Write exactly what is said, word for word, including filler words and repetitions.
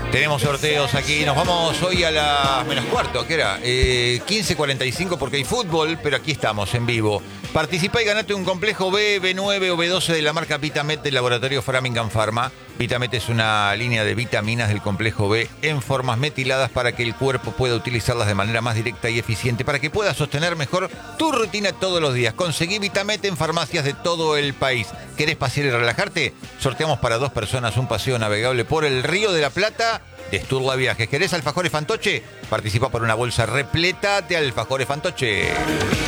Tenemos sorteos aquí, nos vamos hoy a las menos cuarto, ¿qué era? Eh, quince cuarenta y cinco porque hay fútbol, pero aquí estamos en vivo. Participa y ganate un complejo B, B nueve o B doce de la marca Vitamet del laboratorio Framingham Pharma. Vitamet es una línea de vitaminas del complejo B en formas metiladas para que el cuerpo pueda utilizarlas de manera más directa y eficiente, para que puedas sostener mejor tu rutina todos los días. Conseguí Vitamet en farmacias de todo el país. ¿Querés pasear y relajarte? Sorteamos para dos personas un paseo navegable por el Río de la Plata de Sturla Viajes. ¿Querés alfajores Fantoche? Participa por una bolsa repleta de alfajores Fantoche.